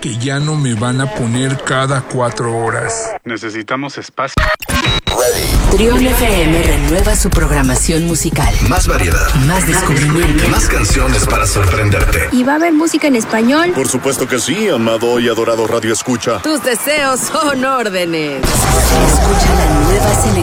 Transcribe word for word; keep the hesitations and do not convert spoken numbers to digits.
que ya no me van a poner cada cuatro horas. Necesitamos espacio. Trión F M renueva su programación musical. Más variedad. Más descubrimiento. Más canciones para sorprenderte. ¿Y va a haber música en español? Por supuesto que sí, amado y adorado Radio Escucha. Tus deseos son órdenes. Escucha la nueva selección